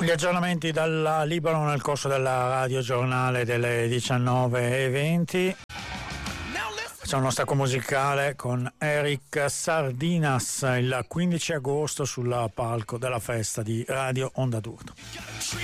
Gli aggiornamenti dalla Libano nel corso della radio giornale delle 19:20. C'è uno stacco musicale con Eric Sardinas il 15 agosto sul palco della festa di Radio Onda d'Urto.